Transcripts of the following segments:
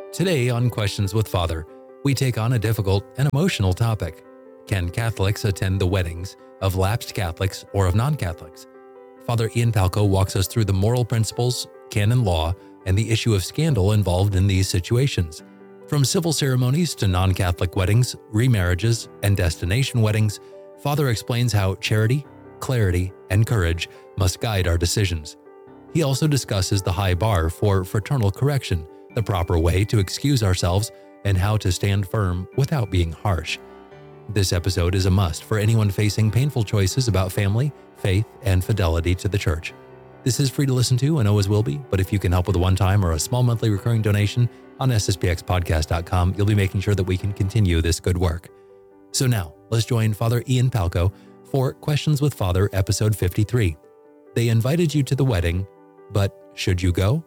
Today on Questions with Father, we take on a difficult and emotional topic. Can Catholics attend the weddings of lapsed Catholics or of non-Catholics? Father Ian Palco walks us through the moral principles, canon law, and the issue of scandal involved in these situations. From civil ceremonies to non-Catholic weddings, remarriages, and destination weddings, Father explains how charity, clarity, and courage must guide our decisions. He also discusses the high bar for fraternal correction, the proper way to excuse ourselves, and how to stand firm without being harsh. This episode is a must for anyone facing painful choices about family, faith, and fidelity to the Church. This is free to listen to and always will be, but if you can help with a one-time or a small monthly recurring donation on sspxpodcast.com, you'll be making sure that we can continue this good work. So now, let's join Father Ian Palco for Questions with Father, episode 53. They invited you to the wedding, but should you go?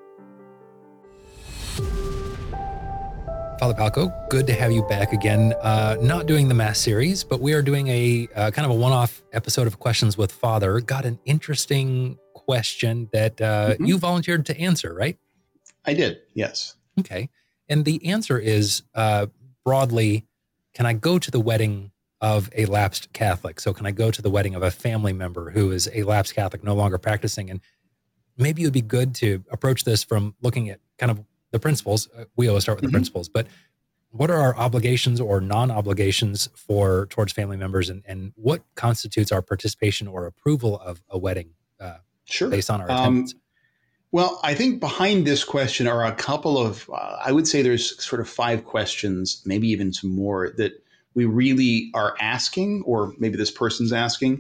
Father Palco, good to have you back again. Not doing the Mass series, but we are doing a kind of a one-off episode of Questions with Father. Got an interesting question that you volunteered to answer, right? I did, yes. Okay. And the answer is, broadly, can I go to the wedding of a lapsed Catholic? So can I go to the wedding of a family member who is a lapsed Catholic, no longer practicing? And maybe it would be good to approach this from looking at kind of the principles. We always start with the principles, but what are our obligations or non-obligations towards family members, and what constitutes our participation or approval of a wedding based on our attendance? Well, I think behind this question are a couple of, I would say there's sort of 5 questions, maybe even some more that we really are asking, or maybe this person's asking.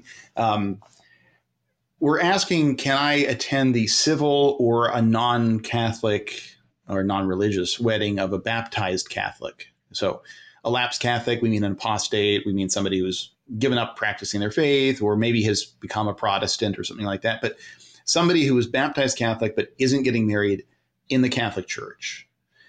We're asking, can I attend the civil or a non-Catholic or non-religious wedding of a baptized Catholic? So a lapsed Catholic, we mean an apostate, we mean somebody who's given up practicing their faith, or maybe has become a Protestant or something like that. But somebody who is baptized Catholic but isn't getting married in the Catholic Church.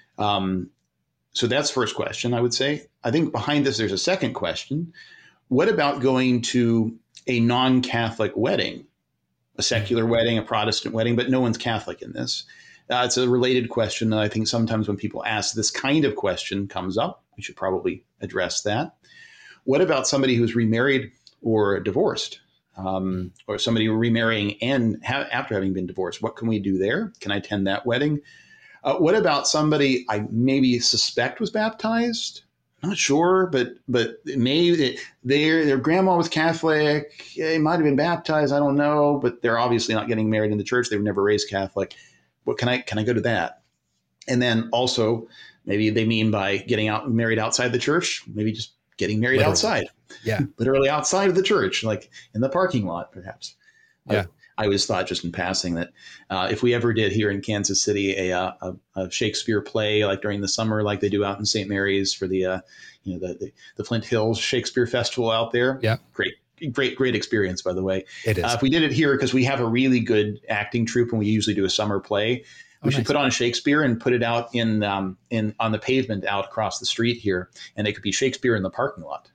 So that's first question, I would say. I think behind this, there's a second question. What about going to a non-Catholic wedding, a secular wedding, a Protestant wedding, but no one's Catholic in this? It's a related question. And I think sometimes when people ask this kind of question comes up, we should probably address that. What about somebody who's remarried or divorced, or somebody remarrying and after having been divorced? What can we do there? Can I attend that wedding? What about somebody I maybe suspect was baptized? Not sure, but maybe their grandma was Catholic. They might have been baptized. I don't know, but they're obviously not getting married in the church. They were never raised Catholic. What can I go to that? And then also maybe they mean by getting married outside the church, maybe just getting married outside. Yeah. Literally outside of the church, like in the parking lot, perhaps. Yeah. I always thought, just in passing, that if we ever did here in Kansas City a Shakespeare play, like during the summer, like they do out in St. Mary's for the Flint Hills Shakespeare Festival out there. Yeah. Great experience, by the way. It is. If we did it here, because we have a really good acting troupe and we usually do a summer play, we should put on Shakespeare and put it out on the pavement out across the street here, and it could be Shakespeare in the parking lot.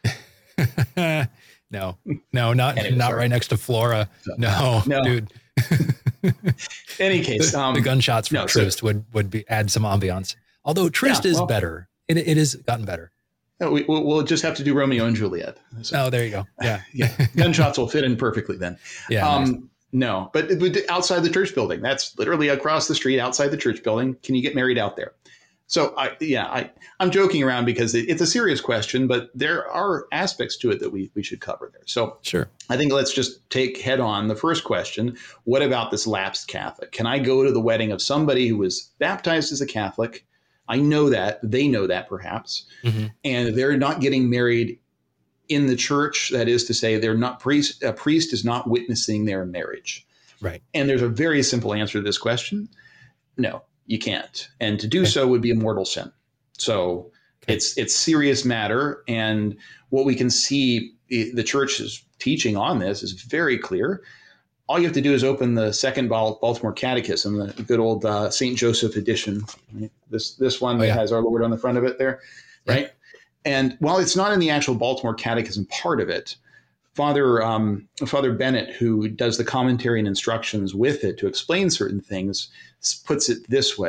No, not right next to Flora. No. Dude. Any case, the gunshots from Trist would add some ambiance. Although Trist is better. It has gotten better. We'll just have to do Romeo and Juliet. So, there you go. Yeah. Gunshots will fit in perfectly then. Yeah. Nice. No, but outside the church building, that's literally across the street outside the church building. Can you get married out there? So I'm joking around because it's a serious question, but there are aspects to it that we should cover there. So sure. I think let's just take head on the first question. What about this lapsed Catholic? Can I go to the wedding of somebody who was baptized as a Catholic? I know that. They know that perhaps. Mm-hmm. And they're not getting married in the church. That is to say, a priest is not witnessing their marriage. Right. And there's a very simple answer to this question. No, you can't. And to do so would be a mortal sin. So it's serious matter. And what we can see, the church's teaching on this is very clear. All you have to do is open the Second Baltimore Catechism, the good old St. Joseph edition. Right? This one that has our Lord on the front of it there, right? And while it's not in the actual Baltimore Catechism part of it, Father Bennett, who does the commentary and instructions with it to explain certain things, puts it this way.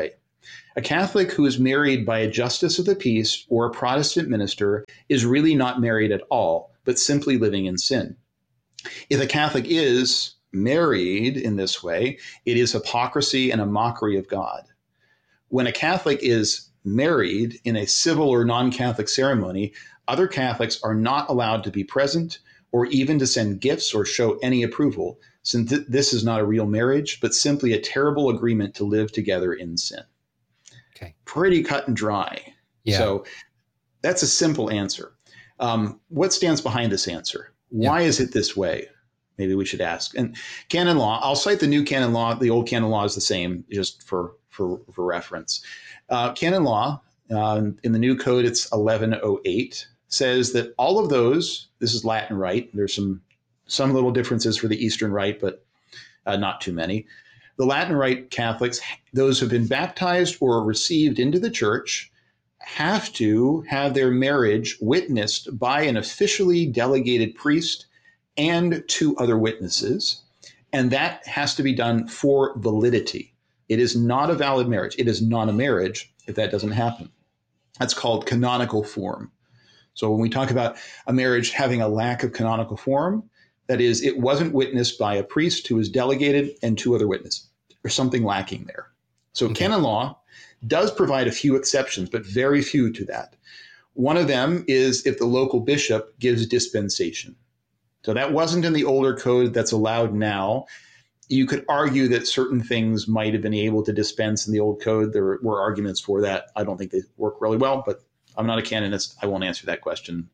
A Catholic who is married by a justice of the peace or a Protestant minister is really not married at all, but simply living in sin. If a Catholic is married in this way, it is hypocrisy and a mockery of God. When a Catholic is married in a civil or non-Catholic ceremony, other Catholics are not allowed to be present or even to send gifts or show any approval, since this is not a real marriage, but simply a terrible agreement to live together in sin. Okay. Pretty cut and dry. Yeah. So that's a simple answer. What stands behind this answer? Why is it this way? Maybe we should ask. And canon law, I'll cite the new canon law. The old canon law is the same, just for reference. Canon law, in the new code, it's 1108, says that all of those, this is Latin Rite. There's some little differences for the Eastern Rite, but not too many. The Latin Rite Catholics, those who have been baptized or received into the church, have to have their marriage witnessed by an officially delegated priest and 2 other witnesses. And that has to be done for validity. It is not a valid marriage. It is not a marriage if that doesn't happen. That's called canonical form. So when we talk about a marriage having a lack of canonical form, that is, it wasn't witnessed by a priest who was delegated and 2 other witnesses. There's something lacking there. So canon law does provide a few exceptions, but very few to that. One of them is if the local bishop gives dispensation. So that wasn't in the older code, that's allowed now. You could argue that certain things might have been able to dispense in the old code. There were arguments for that. I don't think they work really well, but I'm not a canonist. I won't answer that question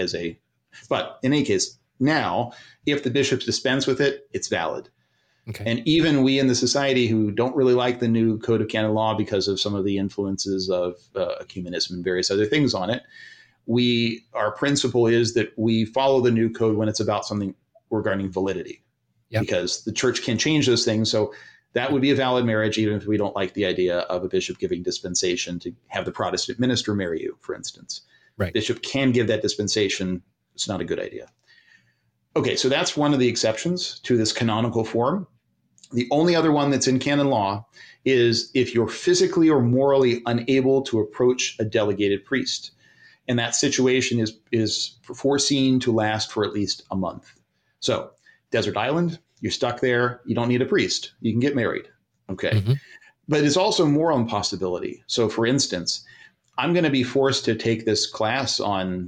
but in any case, now, if the bishops dispense with it, it's valid. Okay. And even we in the society who don't really like the new code of canon law because of some of the influences of ecumenism and various other things on it, our principle is that we follow the new code when it's about something regarding validity. Yep. Because the church can change those things. So that would be a valid marriage, even if we don't like the idea of a bishop giving dispensation to have the Protestant minister marry you, for instance. Right. Bishop can give that dispensation. It's not a good idea. Okay, so that's one of the exceptions to this canonical form. The only other one that's in canon law is if you're physically or morally unable to approach a delegated priest. And that situation is foreseen to last for at least a month. So, desert island, you're stuck there, you don't need a priest, you can get married. Okay. Mm-hmm. But it's also a moral impossibility. So, for instance, I'm going to be forced to take this class on,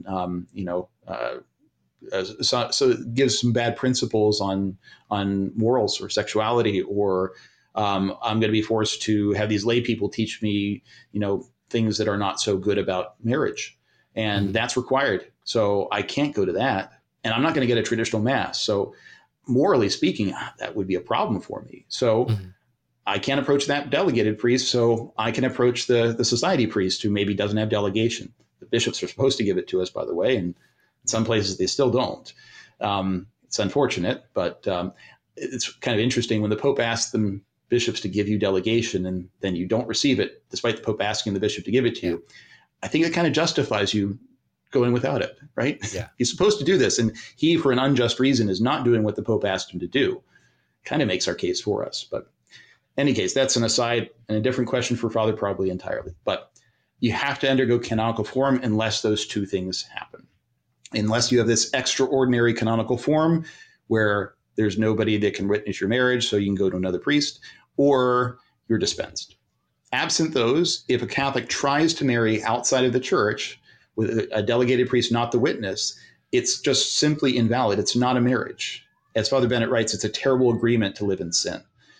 so it gives some bad principles on morals or sexuality, or I'm going to be forced to have these lay people teach me, things that are not so good about marriage. And that's required. So I can't go to that. And I'm not going to get a traditional mass. So morally speaking, that would be a problem for me. So I can't approach that delegated priest. So I can approach the society priest who maybe doesn't have delegation. The bishops are supposed to give it to us, by the way. And in some places they still don't. It's unfortunate, but it's kind of interesting when the Pope asks them bishops to give you delegation and then you don't receive it, despite the Pope asking the bishop to give it to you. I think it kind of justifies you going without it, right? Yeah. He's supposed to do this, and he, for an unjust reason, is not doing what the Pope asked him to do. Kind of makes our case for us. But in any case, that's an aside and a different question for Father probably entirely. But you have to undergo canonical form unless those 2 things happen. Unless you have this extraordinary canonical form where there's nobody that can witness your marriage, so you can go to another priest, or you're dispensed. Absent those, if a Catholic tries to marry outside of the church with a delegated priest, not the witness, it's just simply invalid. It's not a marriage. As Father Bennett writes, it's a terrible agreement to live in sin.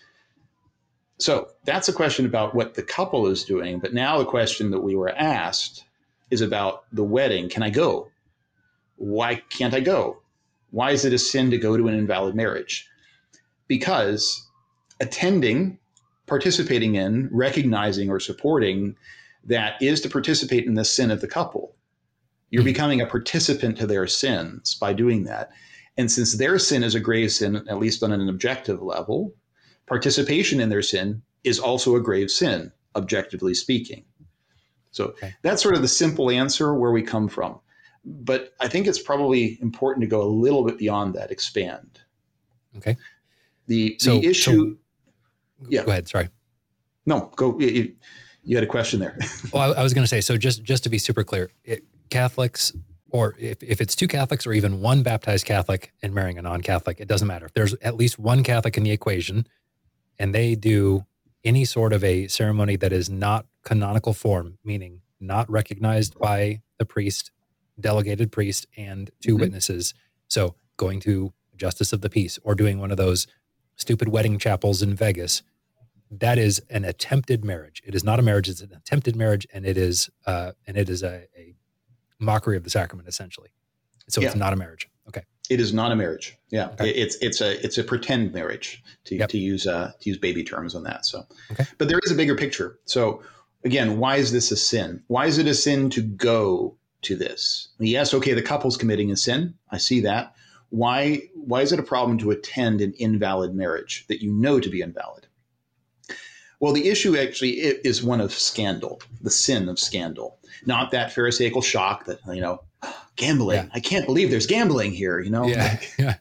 So that's a question about what the couple is doing. But now the question that we were asked is about the wedding. Can I go? Why can't I go? Why is it a sin to go to an invalid marriage? Because attending, participating in, recognizing, or supporting that is to participate in the sin of the couple. You're becoming a participant to their sins by doing that. And since their sin is a grave sin, at least on an objective level, participation in their sin is also a grave sin, objectively speaking. So that's sort of the simple answer where we come from. But I think it's probably important to go a little bit beyond that, expand. Okay. The issue. Yeah. Go ahead. Sorry. No, go. You had a question there. Well, I was going to say, so just to be super clear, Catholics, or if it's two Catholics or even one baptized Catholic and marrying a non-Catholic, it doesn't matter. If there's at least one Catholic in the equation and they do any sort of a ceremony that is not canonical form, meaning not recognized by the priest, delegated priest, and two witnesses. So going to justice of the peace or doing one of those stupid wedding chapels in Vegas, that is an attempted marriage. It is not a marriage; it's an attempted marriage, and it is a mockery of the sacrament, essentially. So it's not a marriage. Okay. It is not a marriage. Yeah, okay. It's a pretend marriage to use baby terms on that. So, okay. But there is a bigger picture. So again, why is this a sin? Why is it a sin to go to this? Yes, okay, the couple's committing a sin. I see that. Why is it a problem to attend an invalid marriage that you know to be invalid? Well, the issue actually is one of scandal, the sin of scandal, not that Pharisaical shock that, gambling. Yeah. I can't believe there's gambling here, Yeah.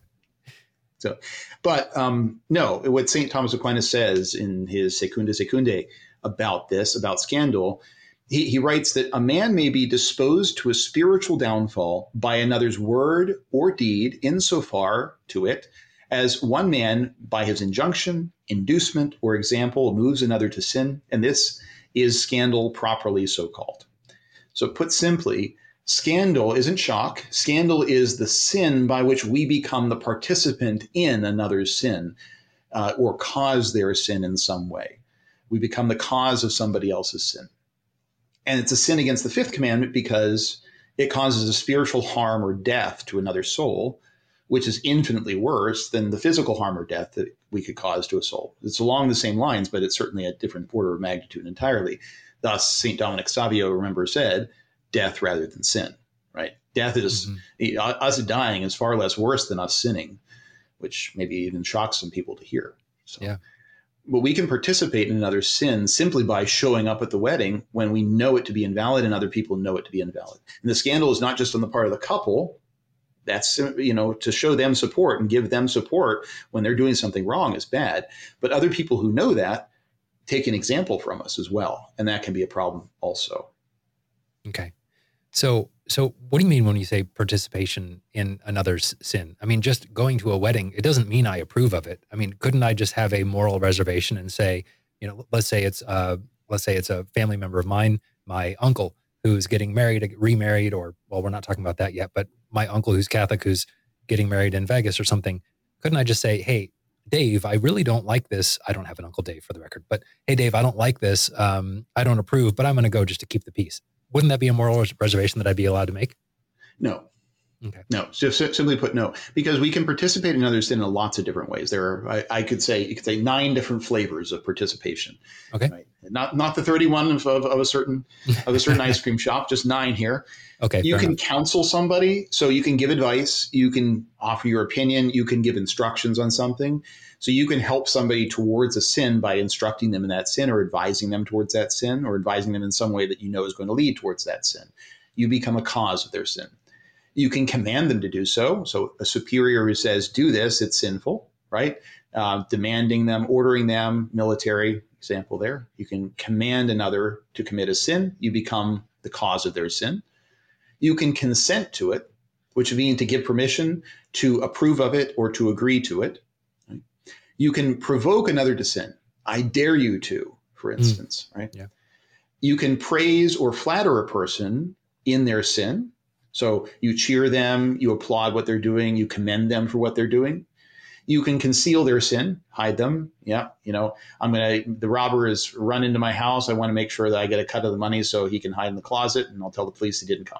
So, but no, what St. Thomas Aquinas says in his Secunda Secundae about this, about scandal, he writes that a man may be disposed to a spiritual downfall by another's word or deed insofar to it as one man, by his injunction, inducement, or example, moves another to sin, and this is scandal properly so called. So put simply, scandal isn't shock. Scandal is the sin by which we become the participant in another's sin or cause their sin in some way. We become the cause of somebody else's sin. And it's a sin against the fifth commandment because it causes a spiritual harm or death to another soul, which is infinitely worse than the physical harm or death that we could cause to a soul. It's along the same lines, but it's certainly a different order of magnitude entirely. Thus, St. Dominic Savio, remember, said, death rather than sin, right? Death is, us dying is far less worse than us sinning, which maybe even shocks some people to hear. So, yeah. But we can participate in another's sin simply by showing up at the wedding when we know it to be invalid and other people know it to be invalid. And the scandal is not just on the part of the couple. That's, to show them support and give them support when they're doing something wrong is bad. But other people who know that take an example from us as well. And that can be a problem also. Okay. So what do you mean when you say participation in another's sin? I mean, just going to a wedding, it doesn't mean I approve of it. I mean, couldn't I just have a moral reservation and say, let's say it's a family member of mine, my uncle, who's getting married, remarried, or, well, we're not talking about that yet, but my uncle who's Catholic, who's getting married in Vegas or something. Couldn't I just say, hey, Dave, I really don't like this. I don't have an Uncle Dave for the record, but hey, Dave, I don't like this. I don't approve, but I'm going to go just to keep the peace. Wouldn't that be a moral reservation that I'd be allowed to make? No. Okay. No, just simply put, no, because we can participate in others in lots of different ways. There are, you could say 9 different flavors of participation. Okay. Right? Not the 31 of a certain ice cream shop, just 9 here. Okay. You can counsel somebody, so you can give advice, you can offer your opinion, you can give instructions on something. So you can help somebody towards a sin by instructing them in that sin or advising them towards that sin or advising them in some way that is going to lead towards that sin. You become a cause of their sin. You can command them to do so. So a superior who says, do this, it's sinful, right? Demanding them, ordering them, military example there. You can command another to commit a sin. You become the cause of their sin. You can consent to it, which would mean to give permission, to approve of it, or to agree to it. Right? You can provoke another to sin. I dare you to, for instance, right? Yeah. You can praise or flatter a person in their sin. So you cheer them, you applaud what they're doing, you commend them for what they're doing. You can conceal their sin, hide them. Yeah, the robber has run into my house. I want to make sure that I get a cut of the money so he can hide in the closet, and I'll tell the police he didn't come.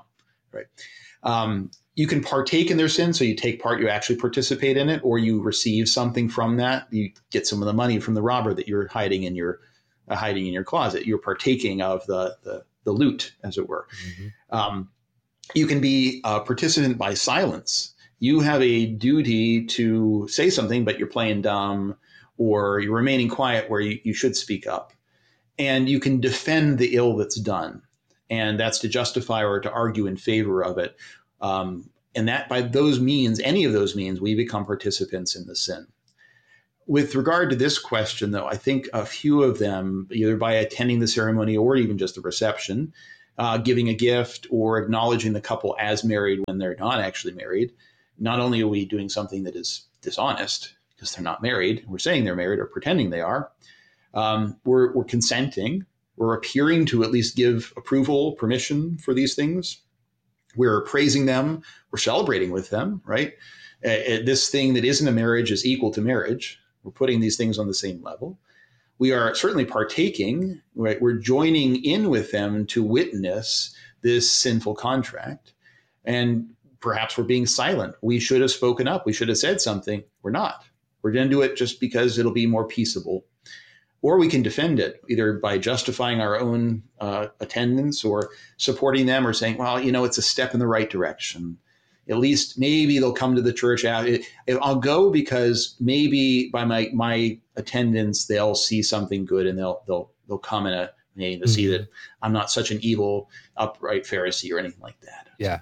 Right. You can partake in their sin, so you take part, you actually participate in it, or you receive something from that. You get some of the money from the robber that you're hiding in your closet. You're partaking of the loot, as it were. Mm-hmm. You can be a participant by silence. You have a duty to say something, but you're playing dumb or you're remaining quiet where you should speak up. And you can defend the ill that's done. And that's to justify or to argue in favor of it. And that by those means, any of those means, we become participants in the sin. With regard to this question, though, I think a few of them, either by attending the ceremony or even just the reception, giving a gift or acknowledging the couple as married when they're not actually married, not only are we doing something that is dishonest because they're not married, we're saying they're married or pretending they are, we're consenting, we're appearing to at least give approval, permission for these things. We're praising them, we're celebrating with them, right? This thing that isn't a marriage is equal to marriage. We're putting these things on the same level. We are certainly partaking, right? We're joining in with them to witness this sinful contract. And perhaps we're being silent. We should have spoken up. We should have said something. We're not. We're going to do it just because it'll be more peaceable. Or we can defend it either by justifying our own attendance or supporting them or saying, well, it's a step in the right direction. At least maybe they'll come to the church. I'll go because maybe by my attendance, they'll see something good and they'll come to see that I'm not such an evil, upright Pharisee or anything like that. Yeah.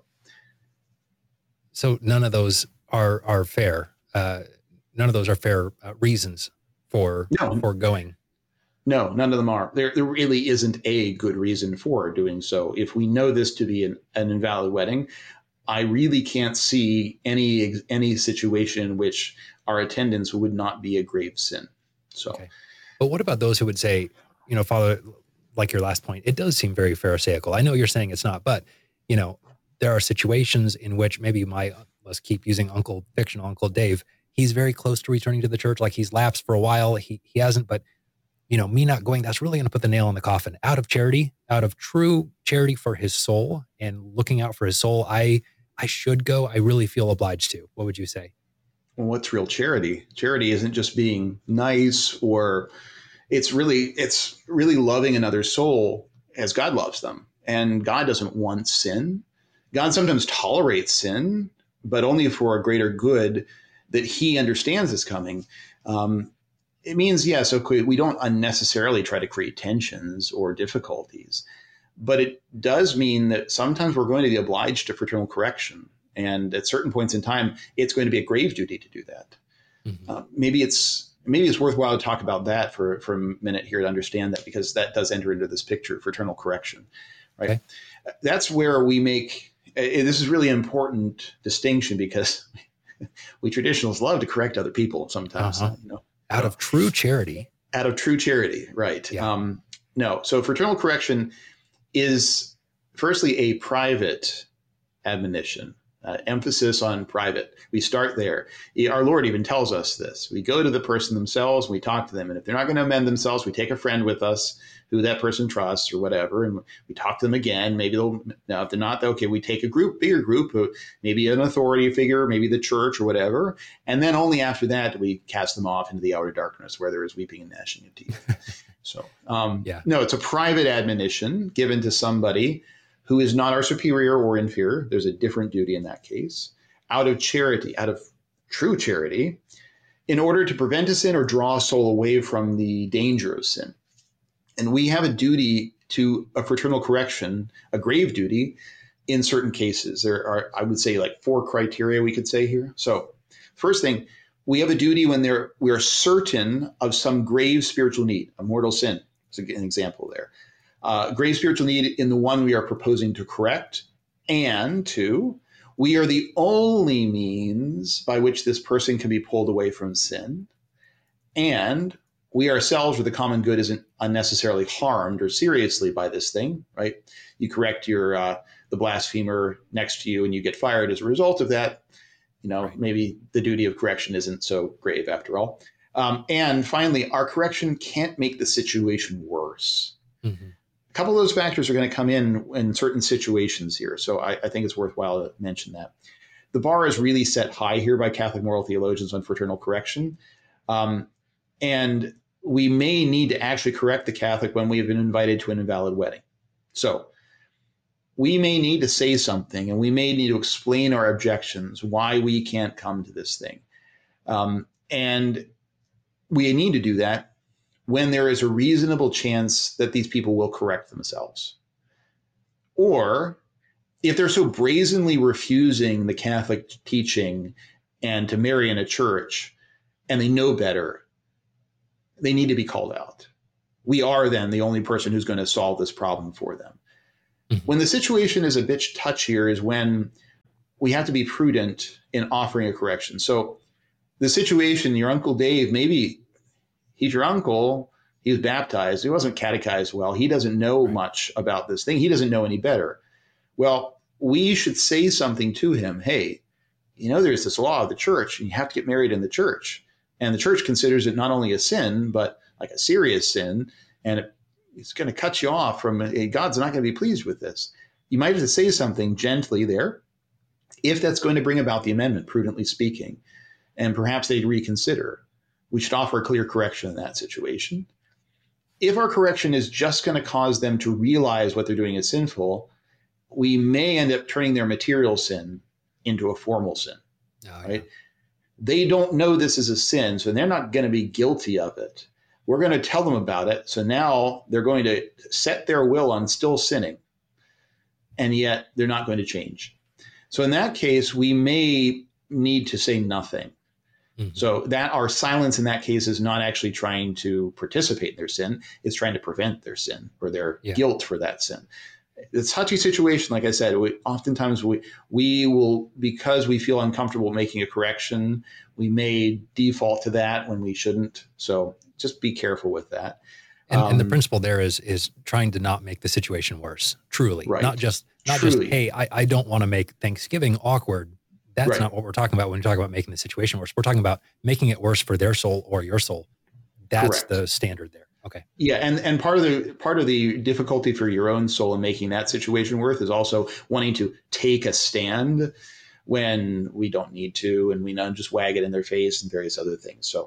So none of those are fair. None of those are fair reasons for going. No, none of them are. There really isn't a good reason for doing so. If we know this to be an invalid wedding, I really can't see any situation in which our attendance would not be a grave sin. So, okay. But what about those who would say, Father, like your last point, it does seem very Pharisaical. I know you're saying it's not, but there are situations in which maybe let's keep using fictional Uncle Dave. He's very close to returning to the church. Like he's lapsed for a while. He hasn't, but me not going, that's really going to put the nail in the coffin. Out of charity, out of true charity for his soul and looking out for his soul, I should go. I really feel obliged to. What would you say? Well, what's real charity? Charity isn't just being nice, or it's really loving another soul as God loves them. And God doesn't want sin. God sometimes tolerates sin, but only for a greater good that he understands is coming. It means, yes, okay, we don't unnecessarily try to create tensions or difficulties, but it does mean that sometimes we're going to be obliged to fraternal correction. And at certain points in time, it's going to be a grave duty to do that. Mm-hmm. Maybe it's worthwhile to talk about that for a minute here to understand that, because that does enter into this picture, fraternal correction, right? Okay. That's where we make, this is really important distinction, because we traditionalists love to correct other people sometimes. Out of true charity. Out of true charity, right. Yeah. So fraternal correction is firstly a private admonition, emphasis on private. We start there. Our Lord even tells us this. We go to the person themselves, we talk to them, and if they're not going to amend themselves, we take a friend with us who that person trusts or whatever, and we talk to them again. Maybe if they're not, okay, we take a bigger group, maybe an authority figure, maybe the church or whatever, and then only after that do we cast them off into the outer darkness where there is weeping and gnashing of teeth. So, no, it's a private admonition given to somebody who is not our superior or inferior. There's a different duty in that case, out of charity, out of true charity, in order to prevent a sin or draw a soul away from the danger of sin. And we have a duty to a fraternal correction, a grave duty, in certain cases. There are, I would say, like 4 criteria we could say here. So first thing, we have a duty when we are certain of some grave spiritual need, a mortal sin. It's an example there. Grave spiritual need in the one we are proposing to correct. And 2, we are the only means by which this person can be pulled away from sin. And we ourselves, or the common good, isn't unnecessarily harmed or seriously by this thing, right? You correct the blasphemer next to you and you get fired as a result of that. Right. Maybe the duty of correction isn't so grave after all. And finally, our correction can't make the situation worse. Mm-hmm. A couple of those factors are going to come in certain situations here. So I think it's worthwhile to mention that. The bar is really set high here by Catholic moral theologians on fraternal correction. And we may need to actually correct the Catholic when we have been invited to an invalid wedding. So we may need to say something, and we may need to explain our objections, why we can't come to this thing. And we need to do that when there is a reasonable chance that these people will correct themselves. Or if they're so brazenly refusing the Catholic teaching and to marry in a church, and they know better, they need to be called out. We are then the only person who's going to solve this problem for them. Mm-hmm. When the situation is a bit touchier is when we have to be prudent in offering a correction. So the situation, your Uncle Dave, maybe he's your uncle, he was baptized, he wasn't catechized well, he doesn't know much about this thing, he doesn't know any better. Well, we should say something to him. Hey, there's this law of the church, and you have to get married in the church. And the church considers it not only a sin, but like a serious sin, and it's going to cut you off from, God's not going to be pleased with this. You might have to say something gently there, if that's going to bring about the amendment, prudently speaking, and perhaps they'd reconsider. We should offer a clear correction in that situation. If our correction is just going to cause them to realize what they're doing is sinful, we may end up turning their material sin into a formal sin, right? They don't know this is a sin, so they're not going to be guilty of it. We're going to tell them about it. So now they're going to set their will on still sinning, and yet they're not going to change. So in that case, we may need to say nothing. Mm-hmm. So that our silence in that case is not actually trying to participate in their sin. It's trying to prevent their sin or their guilt for that sin. It's a touchy situation. Like I said, oftentimes we will, because we feel uncomfortable making a correction, we may default to that when we shouldn't. So just be careful with that. And the principle there is trying to not make the situation worse, truly. Right. Not just, hey, I don't want to make Thanksgiving awkward. That's not what we're talking about when we talk about making the situation worse. We're talking about making it worse for their soul or your soul. That's Correct. The standard there. Okay. Yeah, and part of the difficulty for your own soul in making that situation worse is also wanting to take a stand when we don't need to, and we just wag it in their face and various other things. So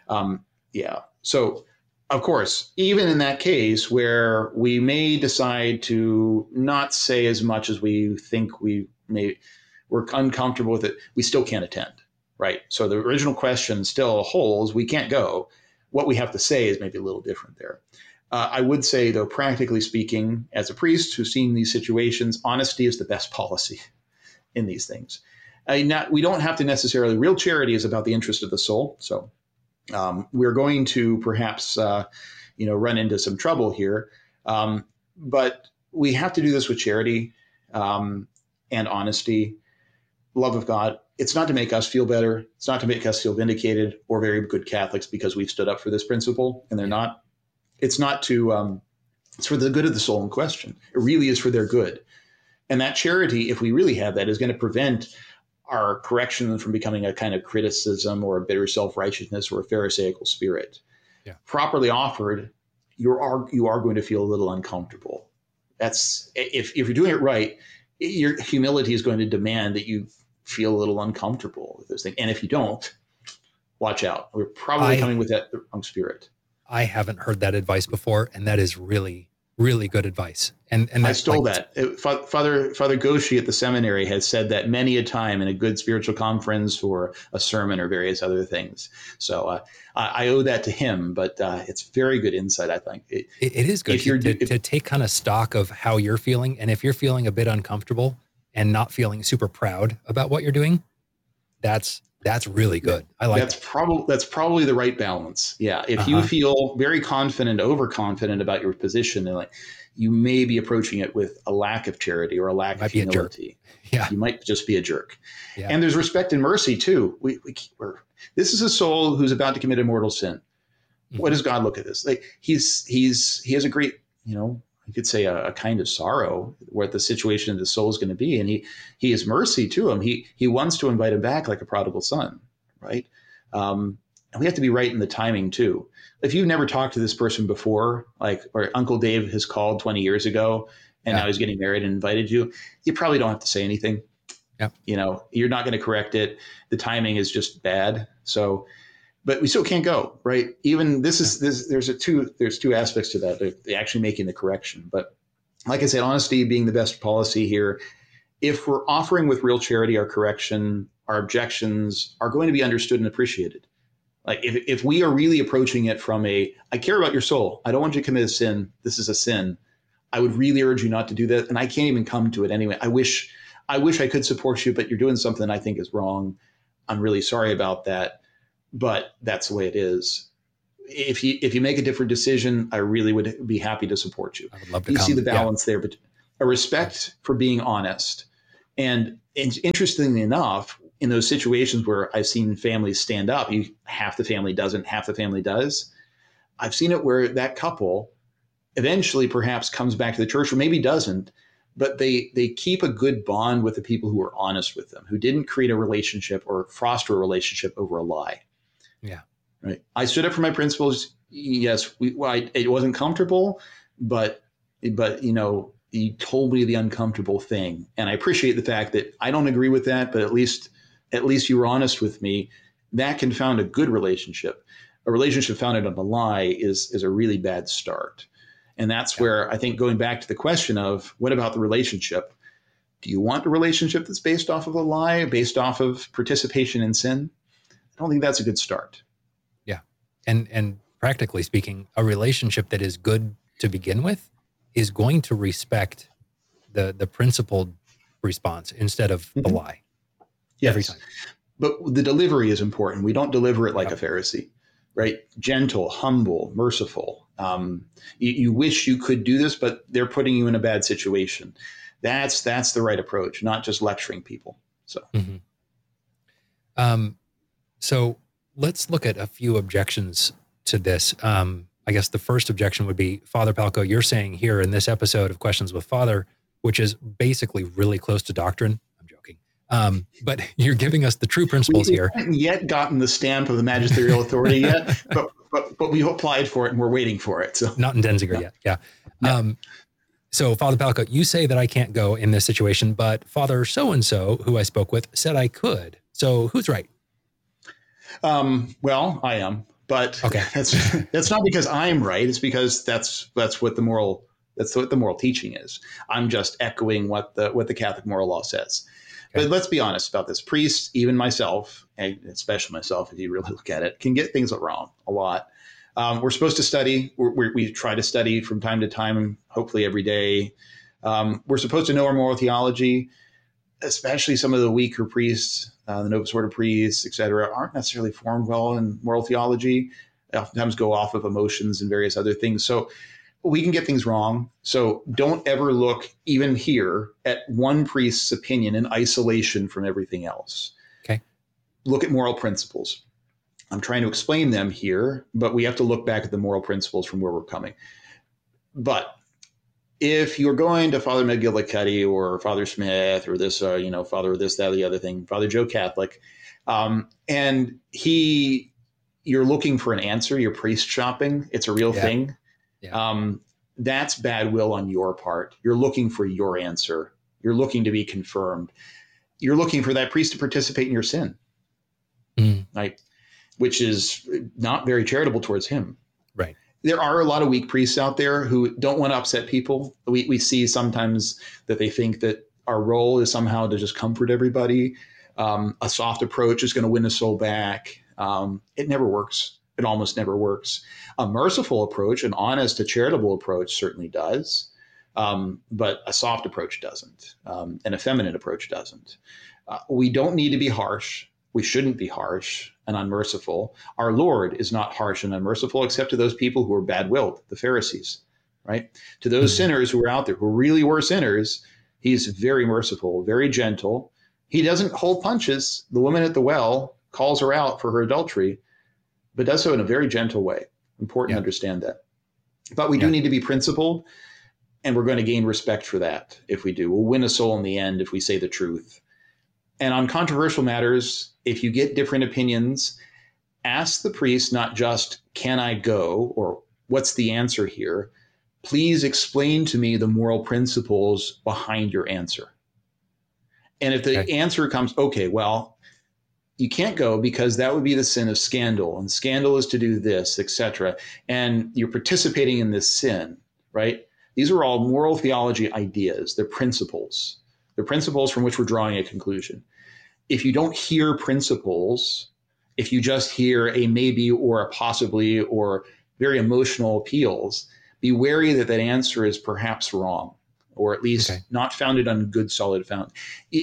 So of course, even in that case where we may decide to not say as much as we think we're uncomfortable with it, we still can't attend, right? So the original question still holds. We can't go. What we have to say is maybe a little different there. I would say, though, practically speaking, as a priest who's seen these situations, honesty is the best policy in these things. We don't have to necessarily, real charity is about the interest of the soul. So we're going to perhaps, run into some trouble here. But we have to do this with charity and honesty, love of God. It's not to make us feel better. It's not to make us feel vindicated or very good Catholics because we've stood up for this principle and they're not. It's not to, it's for the good of the soul in question. It really is for their good. And that charity, if we really have that, is going to prevent our correction from becoming a kind of criticism or a bitter self-righteousness or a Pharisaical spirit. Yeah. Properly offered, you are going to feel a little uncomfortable. That's if you're doing it right, your humility is going to demand that you feel a little uncomfortable with this thing. And if you don't, watch out. We're probably coming with that wrong spirit. I haven't heard that advice before, and that is really, really good advice. And I stole that. Father Goshi at the seminary has said that many a time in a good spiritual conference or a sermon or various other things. So I owe that to him, but it's very good insight, I think. It is good to take kind of stock of how you're feeling. And if you're feeling a bit uncomfortable and not feeling super proud about what you're doing, that's really good. I like that's probably the right balance. Yeah. If you feel very confident, overconfident about your position, and you may be approaching it with a lack of charity or a lack of humility. Yeah. You might just be a jerk. Yeah. And there's respect and mercy too. This is a soul who's about to commit a mortal sin. Mm-hmm. What does God look at this? He has a great, you could say a kind of sorrow what the situation of the soul is going to be. And he has mercy to him. He wants to invite him back like a prodigal son, right? And we have to be right in the timing too. If you've never talked to this person before, or Uncle Dave has called 20 years ago and now he's getting married and invited you, you probably don't have to say anything. Yeah. You're not going to correct it. The timing is just bad. So, but we still can't go, right? Even there's two aspects to that. They're actually making the correction. But like I said, honesty being the best policy here. If we're offering with real charity our correction, our objections are going to be understood and appreciated. Like if we are really approaching it from I care about your soul. I don't want you to commit a sin. This is a sin. I would really urge you not to do that. And I can't even come to it anyway. I wish I could support you, but you're doing something I think is wrong. I'm really sorry about that. but that's the way it is. If you make a different decision, I really would be happy to support you. I would love to You come. see the balance there, but a respect for being honest. And interestingly enough, in those situations where I've seen families stand up, half the family doesn't, half the family does. I've seen it where that couple eventually perhaps comes back to the church, or maybe doesn't, but they keep a good bond with the people who are honest with them, who didn't create a relationship or foster a relationship over a lie. Yeah. Right. I stood up for my principles. Yes, it wasn't comfortable, but you told me the uncomfortable thing, and I appreciate the fact that I don't agree with that, but at least you were honest with me. That can found a good relationship. A relationship founded on a lie is a really bad start, and that's where I think, going back to the question of what about the relationship? Do you want a relationship that's based off of a lie, based off of participation in sin? I don't think that's a good start. Yeah. And practically speaking, a relationship that is good to begin with is going to respect the principled response instead of the lie. Yes. Every time. But the delivery is important. We don't deliver it like a Pharisee, right? Gentle, humble, merciful. You wish you could do this, but they're putting you in a bad situation. That's the right approach, not just lecturing people. So, so let's look at a few objections to this. I guess the first objection would be, Father Palco, you're saying here in this episode of Questions with Father, which is basically really close to doctrine. I'm joking. But you're giving us the true principles here. We haven't yet gotten the stamp of the magisterial authority yet, but we've applied for it and we're waiting for it. So not in Denzinger yet. Yeah. So Father Palco, you say that I can't go in this situation, but Father so-and-so, who I spoke with, said I could. So who's right? Well, I am, but okay. That's not because I'm right. It's because that's what the moral teaching is. I'm just echoing what the Catholic moral law says. Okay. But let's be honest about this. Priests, even myself, and especially myself, if you really look at it, can get things wrong a lot. We're supposed to study. We try to study from time to time, hopefully every day. We're supposed to know our moral theology, especially some of the weaker priests, the Novus Ordo priests, et cetera, aren't necessarily formed well in moral theology. They oftentimes go off of emotions and various other things. So we can get things wrong. So don't ever look, even here, at one priest's opinion in isolation from everything else. Okay. Look at moral principles. I'm trying to explain them here, but we have to look back at the moral principles from where we're coming. But if you're going to Father McGillicuddy or Father Smith or this, Father this, that, the other thing, Father Joe Catholic, and you're looking for an answer, you're priest shopping, it's a real thing. Yeah. That's bad will on your part. You're looking for your answer. You're looking to be confirmed. You're looking for that priest to participate in your sin, right? Which is not very charitable towards him. Right. There are a lot of weak priests out there who don't want to upset people. We see sometimes that they think that our role is somehow to just comfort everybody. A soft approach is going to win a soul back. It never works. It almost never works. A merciful approach, an honest, a charitable approach certainly does, but a soft approach doesn't. An effeminate approach doesn't. We don't need to be harsh. We shouldn't be harsh and unmerciful. Our Lord is not harsh and unmerciful, except to those people who are bad-willed, the Pharisees, right? To those sinners who are out there, who really were sinners, he's very merciful, very gentle. He doesn't hold punches. The woman at the well calls her out for her adultery, but does so in a very gentle way. Important to understand that. But we do need to be principled, and we're going to gain respect for that if we do. We'll win a soul in the end if we say the truth. And on controversial matters, if you get different opinions, ask the priest not just, can I go, or what's the answer here? Please explain to me the moral principles behind your answer. And if the answer comes, okay, well, you can't go because that would be the sin of scandal, and scandal is to do this, etc. And you're participating in this sin, right? These are all moral theology ideas. They're principles. They're principles from which we're drawing a conclusion. If you don't hear principles, if you just hear a maybe or a possibly or very emotional appeals, be wary that that answer is perhaps wrong, or at least not founded on good, solid found.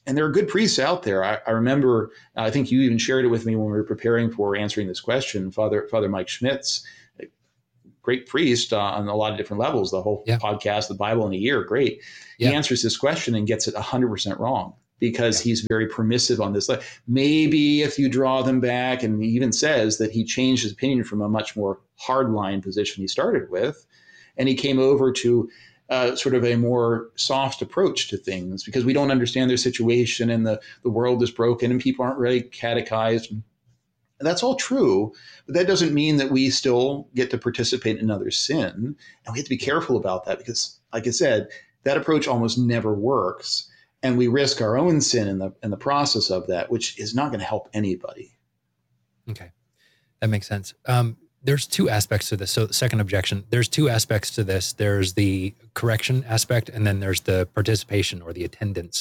And there are good priests out there. I remember, I think you even shared it with me when we were preparing for answering this question, Father Mike Schmitz, a great priest on a lot of different levels, the whole Yeah. podcast, the Bible in a year, great. Yeah. He answers this question and gets it 100% wrong because Yeah. he's very permissive on this. Maybe if you draw them back, and he even says that he changed his opinion from a much more hardline position he started with, and he came over to sort of a more soft approach to things because we don't understand their situation and the world is broken and people aren't really catechized. And that's all true, but that doesn't mean that we still get to participate in another sin. And we have to be careful about that because, like I said, that approach almost never works. And we risk our own sin in the process of that, which is not going to help anybody. Okay. That makes sense. There's two aspects to this. So second objection, there's two aspects to this. There's the correction aspect, and then there's the participation or the attendance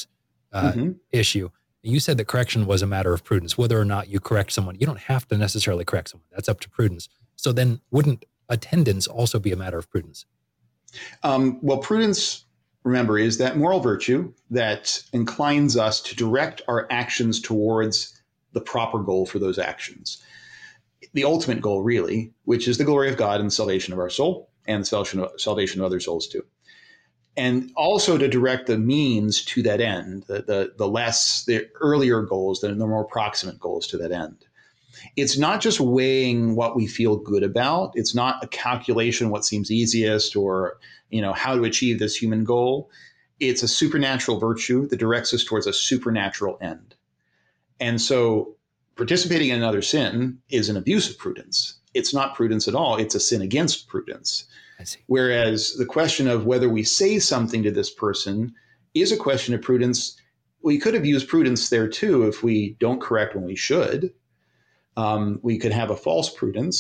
issue. You said that correction was a matter of prudence, whether or not you correct someone. You don't have to necessarily correct someone. That's up to prudence. So then wouldn't attendance also be a matter of prudence? Well, prudence, remember, is that moral virtue that inclines us to direct our actions towards the proper goal for those actions. The ultimate goal, really, which is the glory of God and the salvation of our soul and the salvation of other souls too. And also to direct the means to that end, the earlier goals, the more proximate goals to that end. It's not just weighing what we feel good about. It's not a calculation what seems easiest or, how to achieve this human goal. It's a supernatural virtue that directs us towards a supernatural end. And so participating in another sin is an abuse of prudence. It's not prudence at all. It's a sin against prudence. I see. Whereas the question of whether we say something to this person is a question of prudence. We could have used prudence there too if we don't correct when we should. We could have a false prudence,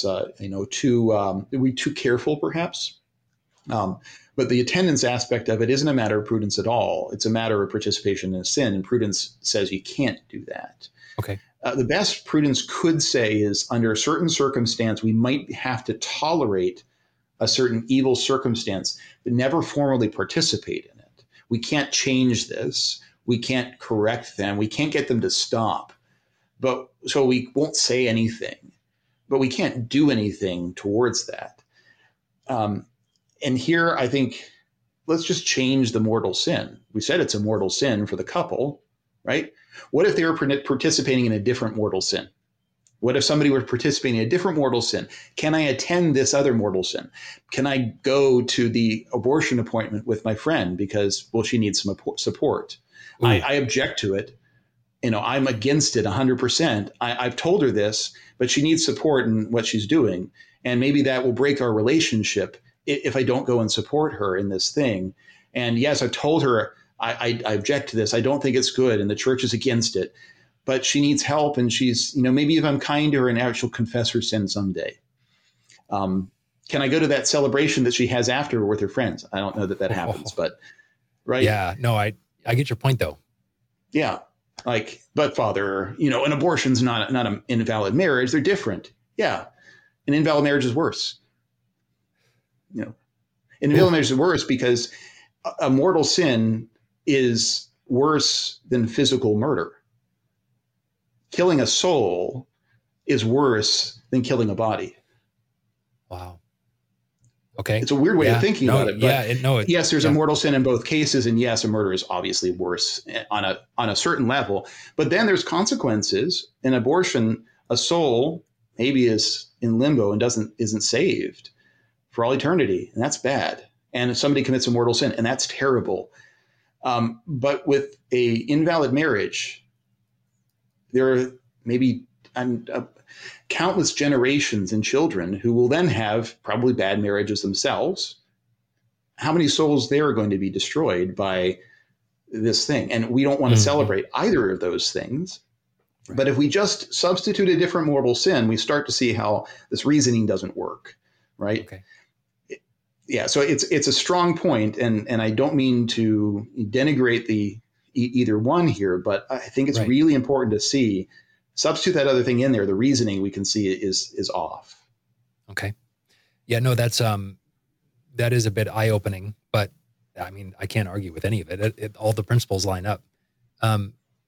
we're too careful perhaps. But the attendance aspect of it isn't a matter of prudence at all. It's a matter of participation in a sin, and prudence says you can't do that. Okay. The best prudence could say is under a certain circumstance, we might have to tolerate a certain evil circumstance, but never formally participate in it. We can't change this. We can't correct them. We can't get them to stop. But so we won't say anything, but we can't do anything towards that. And here, I think, let's just change the mortal sin. We said it's a mortal sin for the couple, right? What if they were participating in a different mortal sin? What if somebody were participating in a different mortal sin? Can I attend this other mortal sin? Can I go to the abortion appointment with my friend because, she needs some support? I object to it. I'm against it 100%. I've told her this, but she needs support in what she's doing. And maybe that will break our relationship if I don't go and support her in this thing. And yes, I've told her I object to this. I don't think it's good. And the church is against it. But she needs help. And she's, maybe if I'm kind to her and she'll confess her sin someday. Can I go to that celebration that she has after with her friends? I don't know that happens, but right. Yeah, no, I get your point though. Yeah. But Father, an abortion's not an invalid marriage. They're different. Yeah. An invalid marriage is worse. An invalid marriage is worse because a mortal sin is worse than physical murder. Killing a soul is worse than killing a body. Wow. Okay. It's a weird way of thinking about it. But yes, there's a mortal sin in both cases. And yes, a murder is obviously worse on a certain level. But then there's consequences. In abortion, a soul maybe is in limbo and isn't saved for all eternity. And that's bad. And if somebody commits a mortal sin, and that's terrible. But with a invalid marriage, there are maybe countless generations and children who will then have probably bad marriages themselves. How many souls there are going to be destroyed by this thing? And we don't want to celebrate either of those things. Right. But if we just substitute a different mortal sin, we start to see how this reasoning doesn't work, right? Okay. Yeah, so it's a strong point, and I don't mean to denigrate either one here, but I think it's really important to see, substitute that other thing in there, the reasoning we can see is off. Okay. Yeah, no, that is a bit eye-opening, but I mean, I can't argue with any of it. All the principles line up.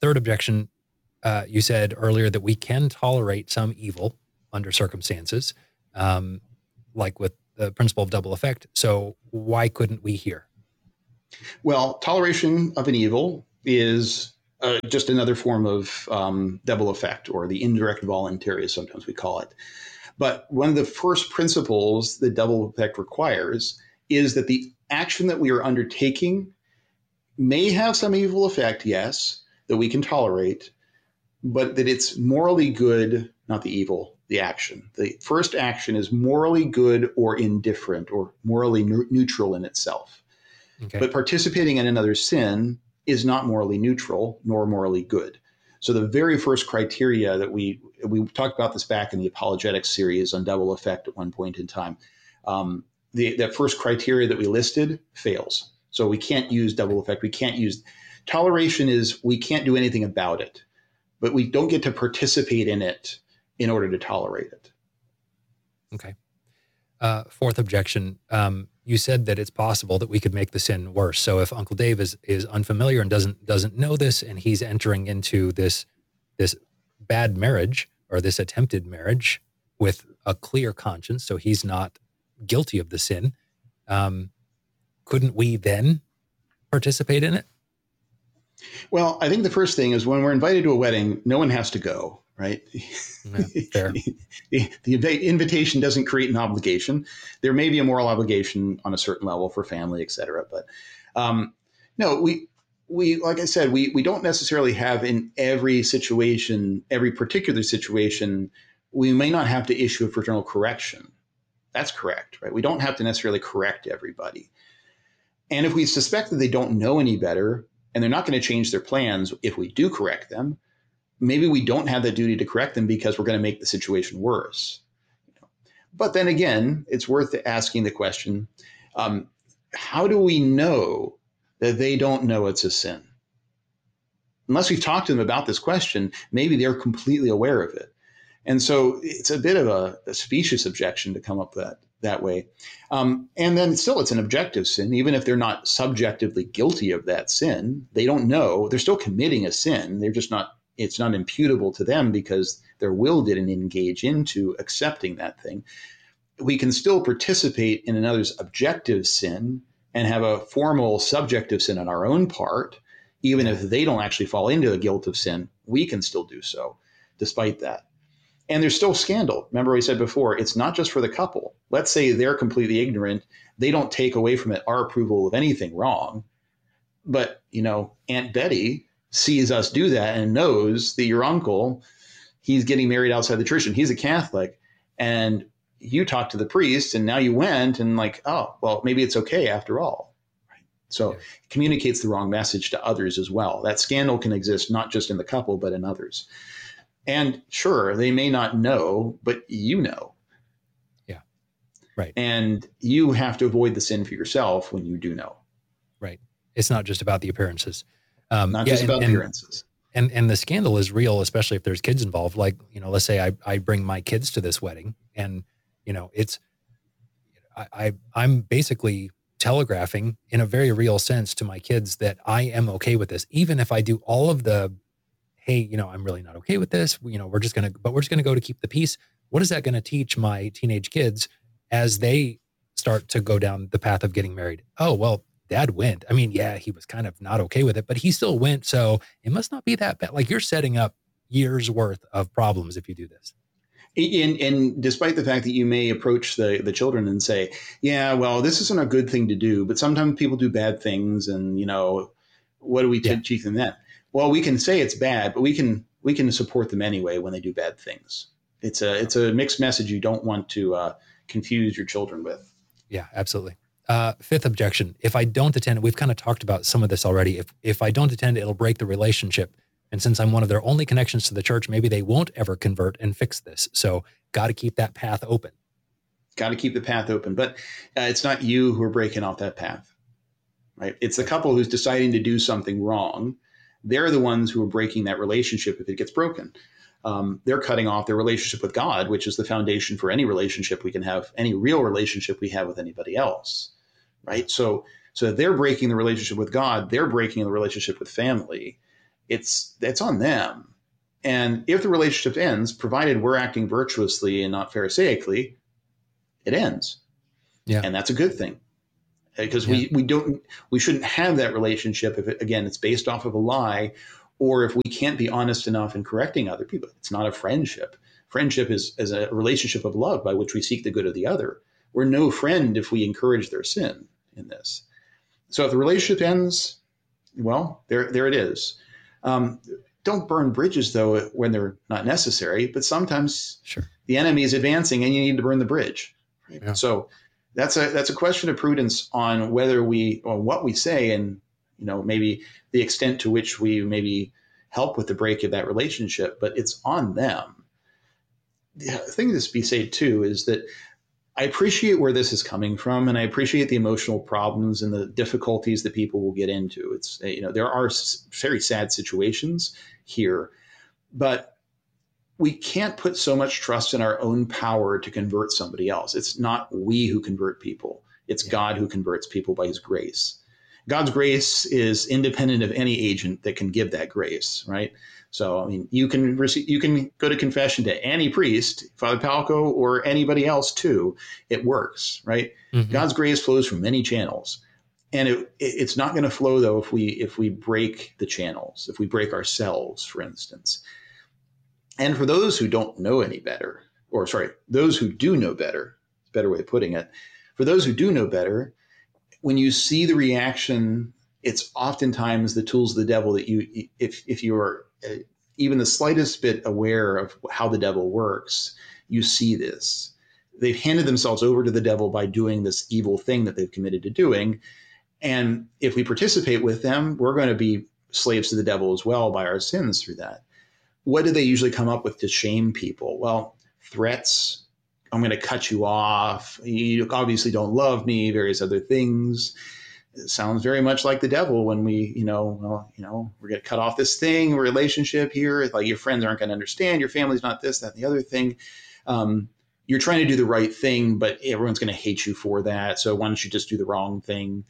Third objection, you said earlier that we can tolerate some evil under circumstances, like with the principle of double effect. So why couldn't we here? Well, toleration of an evil is just another form of double effect, or the indirect voluntary, as sometimes we call it. But one of the first principles that double effect requires is that the action that we are undertaking may have some evil effect, yes, that we can tolerate, but that it's morally good, not the evil, the action. The first action is morally good or indifferent or morally neutral in itself. Okay. But participating in another's sin is not morally neutral nor morally good. So the very first criteria that we talked about this back in the apologetics series on double effect at one point in time. That first criteria that we listed fails. So we can't use double effect. We can't use toleration. Is we can't do anything about it, but we don't get to participate in it in order to tolerate it. Okay. Fourth objection. You said that it's possible that we could make the sin worse. So if Uncle Dave is unfamiliar and doesn't know this, and he's entering into this bad marriage or this attempted marriage with a clear conscience, so he's not guilty of the sin, couldn't we then participate in it? Well, I think the first thing is when we're invited to a wedding, no one has to go, right? Yeah, fair. The invitation doesn't create an obligation. There may be a moral obligation on a certain level for family, et cetera. But no, we like I said, we don't necessarily have in every situation, every particular situation, we may not have to issue a fraternal correction. That's correct, right? We don't have to necessarily correct everybody. And if we suspect that they don't know any better and they're not going to change their plans if we do correct them, maybe we don't have the duty to correct them because we're going to make the situation worse. But then again, it's worth asking the question, how do we know that they don't know it's a sin? Unless we've talked to them about this question, maybe they're completely aware of it. And so it's a bit of a specious objection to come up that way. And then still, it's an objective sin. Even if they're not subjectively guilty of that sin, they don't know. They're still committing a sin. They're just not, it's not imputable to them because their will didn't engage into accepting that thing. We can still participate in another's objective sin and have a formal subjective sin on our own part. Even if they don't actually fall into a guilt of sin, we can still do so despite that. And there's still scandal. Remember we said before, it's not just for the couple. Let's say they're completely ignorant. They don't take away from it our approval of anything wrong. But, Aunt Betty sees us do that and knows that your uncle, he's getting married outside the church and he's a Catholic. And you talked to the priest and now you went and oh, well, maybe it's okay after all. Right? So it communicates the wrong message to others as well. That scandal can exist not just in the couple, but in others. And sure, they may not know, but you know. Yeah. Right. And you have to avoid the sin for yourself when you do know. Right. It's not just about the appearances. Not just about appearances. And the scandal is real, especially if there's kids involved. Like, let's say I bring my kids to this wedding and, I'm basically telegraphing in a very real sense to my kids that I am okay with this. Even if I do all of the, hey, I'm really not okay with this. We're just going to go to keep the peace. What is that going to teach my teenage kids as they start to go down the path of getting married? Oh, well, Dad went. I mean, yeah, he was kind of not okay with it, but he still went. So it must not be that bad. Like, you're setting up years worth of problems if you do this. And despite the fact that you may approach the children and say, yeah, well, this isn't a good thing to do, but sometimes people do bad things. And, what do we teach them then? Well, we can say it's bad, but we can support them anyway when they do bad things. It's a mixed message you don't want to confuse your children with. Yeah, absolutely. Fifth objection. If I don't attend, we've kind of talked about some of this already. If I don't attend, it'll break the relationship. And since I'm one of their only connections to the church, maybe they won't ever convert and fix this. So got to keep that path open. Got to keep the path open. But it's not you who are breaking off that path, right? It's the couple who's deciding to do something wrong. They're the ones who are breaking that relationship if it gets broken. They're cutting off their relationship with God, which is the foundation for any relationship we can have, any real relationship we have with anybody else, right? So they're breaking the relationship with God. They're breaking the relationship with family. it's on them. And if the relationship ends, provided we're acting virtuously and not pharisaically, it ends. Yeah. And that's a good thing, because Yeah. we shouldn't have that relationship if it's based off of a lie, or if we can't be honest enough in correcting other people. It's not a friendship. Friendship is a relationship of love by which we seek the good of the other. We're no friend if we encourage their sin in this. So if the relationship ends, well, there it is. Don't burn bridges, though, when they're not necessary. But sometimes Sure. the enemy is advancing, and you need to burn the bridge. Right? Yeah. So that's a question of prudence on what we say, and maybe the extent to which we maybe help with the break of that relationship. But it's on them. The thing to be said too is that I appreciate where this is coming from, and I appreciate the emotional problems and the difficulties that people will get into. It's there are very sad situations here, but we can't put so much trust in our own power to convert somebody else. It's not we who convert people. It's God who converts people by his grace. God's grace is independent of any agent that can give that grace, right? So, I mean, you can go to confession to any priest, Father Palco, or anybody else too. It works, right? Mm-hmm. God's grace flows from many channels, and it's not going to flow though if we break the channels, if we break ourselves, for instance. And for those who don't know any better, or sorry, those who do know better, it's a better way of putting it. For those who do know better, when you see the reaction, it's oftentimes the tools of the devil that if you are even the slightest bit aware of how the devil works, you see this. They've handed themselves over to the devil by doing this evil thing that they've committed to doing. And if we participate with them, we're going to be slaves to the devil as well by our sins through that. What do they usually come up with to shame people? Well, threats. I'm going to cut you off. You obviously don't love me, various other things. It sounds very much like the devil when we're going to cut off this thing, relationship here. Like your friends aren't going to understand. Your family's not this, that, and the other thing. You're trying to do the right thing, but everyone's going to hate you for that. So why don't you just do the wrong thing?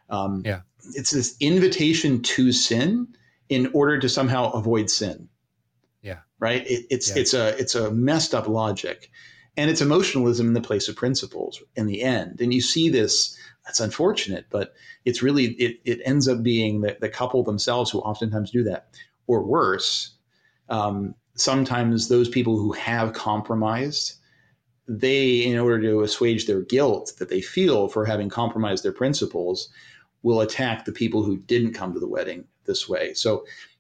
It's this invitation to sin in order to somehow avoid sin. Yeah. Right. It's a messed up logic, and it's emotionalism in the place of principles in the end. And you see this. That's unfortunate, but it's really it ends up being the couple themselves who oftentimes do that, or worse. Sometimes those people who have compromised, they, in order to assuage their guilt that they feel for having compromised their principles, will attack the people who didn't come to the wedding this way. So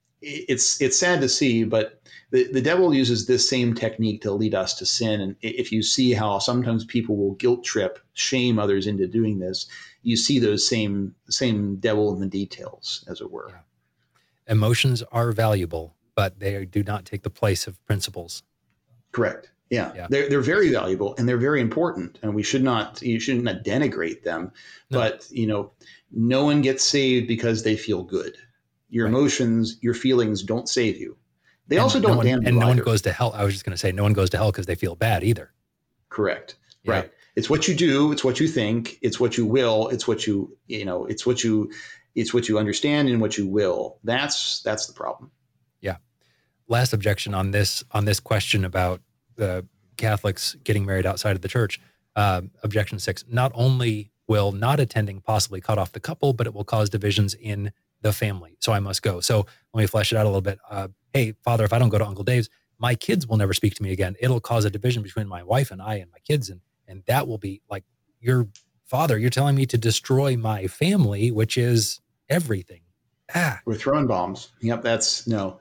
it's sad to see, but the devil uses this same technique to lead us to sin. And if you see how sometimes people will guilt trip, shame others into doing this, you see those same devil in the details, as it were. Yeah. Emotions are valuable, but they do not take the place of principles. Correct. Yeah. They're very valuable, and they're very important, and you shouldn't denigrate them. No. But no one gets saved because they feel good. Your emotions, your feelings don't save you. They also don't damn you. And no one goes to hell. I was just going to say, no one goes to hell because they feel bad either. Correct. Yeah. Right. It's what you do. It's what you think. It's what you will. It's what it's what you understand and what you will. That's the problem. Yeah. Last objection on this question about the Catholics getting married outside of the church. Objection 6. Not only will not attending possibly cut off the couple, but it will cause divisions in the family. So I must go. So let me flesh it out a little bit. Hey, Father, if I don't go to Uncle Dave's, my kids will never speak to me again. It'll cause a division between my wife and I and my kids. And that will be like, your Father, you're telling me to destroy my family, which is everything. We're throwing bombs. Yep, that's no.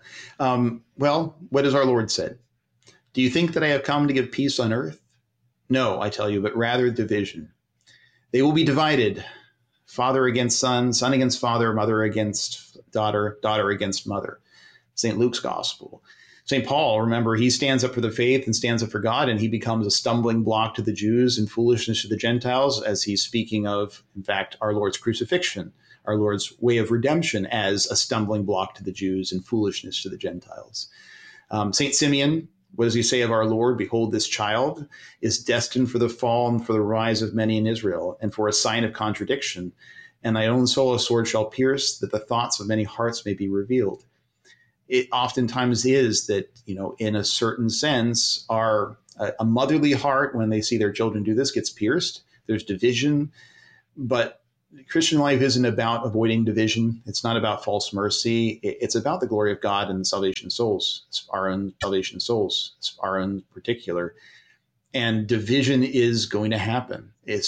Well, what has our Lord said? Do you think that I have come to give peace on earth? No, I tell you, but rather division. They will be divided. Father against son, son against father, mother against daughter, daughter against mother. St. Luke's gospel. St. Paul, remember, he stands up for the faith and stands up for God, and he becomes a stumbling block to the Jews and foolishness to the Gentiles, as he's speaking of, in fact, our Lord's crucifixion, our Lord's way of redemption as a stumbling block to the Jews and foolishness to the Gentiles. St. Simeon, what does he say of our Lord? Behold, this child is destined for the fall and for the rise of many in Israel, and for a sign of contradiction. And thy own soul a sword shall pierce, that the thoughts of many hearts may be revealed. it oftentimes is that, in a certain sense, a motherly heart, when they see their children do this, gets pierced. There's division, but Christian life isn't about avoiding division. It's not about false mercy. It's about the glory of God and salvation souls. It's our own salvation souls. It's our own particular. And division is going to happen. It's